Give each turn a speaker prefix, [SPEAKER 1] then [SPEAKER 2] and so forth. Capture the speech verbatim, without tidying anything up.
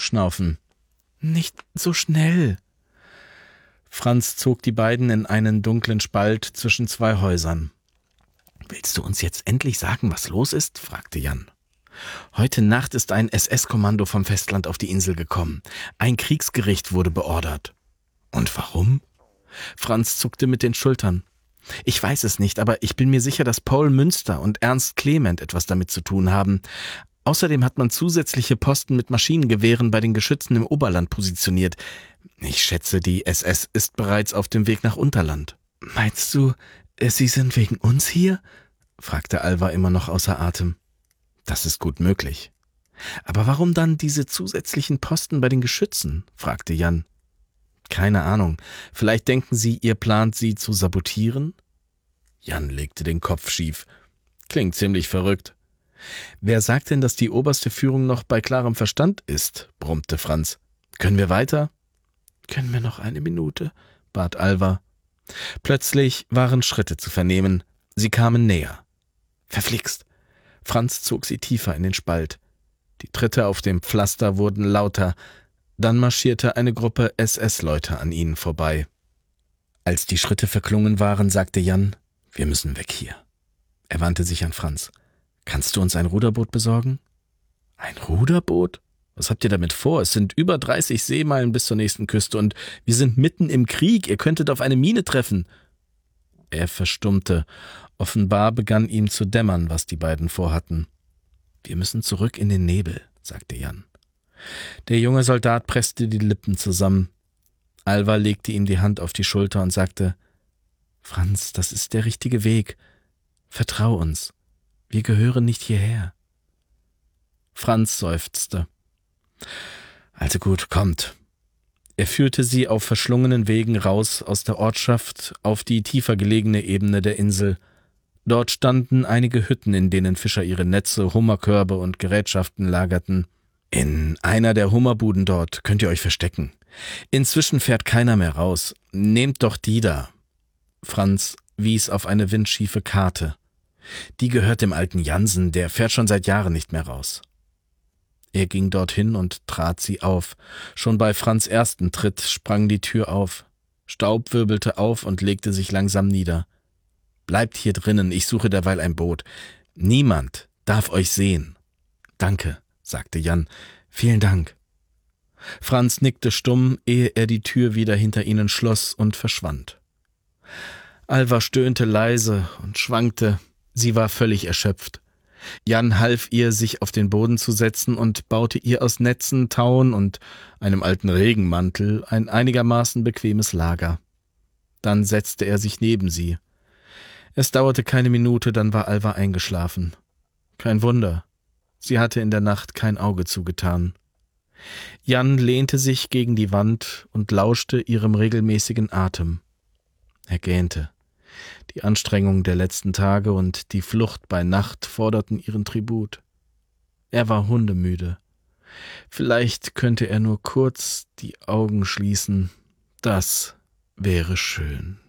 [SPEAKER 1] Schnaufen. »Nicht so schnell!« Franz zog die beiden in einen dunklen Spalt zwischen zwei Häusern. »Willst du uns jetzt endlich sagen, was los ist?« fragte Jan. »Heute Nacht ist ein S S-Kommando vom Festland auf die Insel gekommen. Ein Kriegsgericht wurde beordert.« »Und warum?« Franz zuckte mit den Schultern. »Ich weiß es nicht, aber ich bin mir sicher, dass Paul Münster und Ernst Clement etwas damit zu tun haben. Außerdem hat man zusätzliche Posten mit Maschinengewehren bei den Geschützen im Oberland positioniert. Ich schätze, die S S ist bereits auf dem Weg nach Unterland.« »Meinst du, Sie sind wegen uns hier?« fragte Alva immer noch außer Atem. »Das ist gut möglich.« »Aber warum dann diese zusätzlichen Posten bei den Geschützen?« fragte Jan. »Keine Ahnung. Vielleicht denken Sie, ihr plant, sie zu sabotieren?« Jan legte den Kopf schief. »Klingt ziemlich verrückt.« »Wer sagt denn, dass die oberste Führung noch bei klarem Verstand ist?« brummte Franz. »Können wir weiter?« »Können wir noch eine Minute?« bat Alva. Plötzlich waren Schritte zu vernehmen. Sie kamen näher. »Verflixt!« Franz zog sie tiefer in den Spalt. Die Tritte auf dem Pflaster wurden lauter. Dann marschierte eine Gruppe S S-Leute an ihnen vorbei. Als die Schritte verklungen waren, sagte Jan, »Wir müssen weg hier.« Er wandte sich an Franz. »Kannst du uns ein Ruderboot besorgen?« »Ein Ruderboot? Was habt ihr damit vor? Es sind über dreißig Seemeilen bis zur nächsten Küste und wir sind mitten im Krieg. Ihr könntet auf eine Mine treffen.« Er verstummte. Offenbar begann ihm zu dämmern, was die beiden vorhatten. »Wir müssen zurück in den Nebel«, sagte Jan. Der junge Soldat presste die Lippen zusammen. Alva legte ihm die Hand auf die Schulter und sagte, »Franz, das ist der richtige Weg. Vertrau uns. Wir gehören nicht hierher.« Franz seufzte. »Also gut, kommt.« Er führte sie auf verschlungenen Wegen raus aus der Ortschaft auf die tiefer gelegene Ebene der Insel. Dort standen einige Hütten, in denen Fischer ihre Netze, Hummerkörbe und Gerätschaften lagerten. »In einer der Hummerbuden dort könnt ihr euch verstecken. Inzwischen fährt keiner mehr raus. Nehmt doch die da.« Franz wies auf eine windschiefe Karte. »Die gehört dem alten Jansen, der fährt schon seit Jahren nicht mehr raus.« Er ging dorthin und trat sie auf. Schon bei Franz' ersten Tritt sprang die Tür auf. Staub wirbelte auf und legte sich langsam nieder. »Bleibt hier drinnen, ich suche derweil ein Boot. Niemand darf euch sehen.« »Danke«, sagte Jan. »Vielen Dank.« Franz nickte stumm, ehe er die Tür wieder hinter ihnen schloss und verschwand. Alva stöhnte leise und schwankte. Sie war völlig erschöpft. Jan half ihr, sich auf den Boden zu setzen und baute ihr aus Netzen, Tauen und einem alten Regenmantel ein einigermaßen bequemes Lager. Dann setzte er sich neben sie. Es dauerte keine Minute, dann war Alva eingeschlafen. Kein Wunder. Sie hatte in der Nacht kein Auge zugetan. Jan lehnte sich gegen die Wand und lauschte ihrem regelmäßigen Atem. Er gähnte. Die Anstrengung der letzten Tage und die Flucht bei Nacht forderten ihren Tribut. Er war hundemüde. Vielleicht könnte er nur kurz die Augen schließen. Das wäre schön.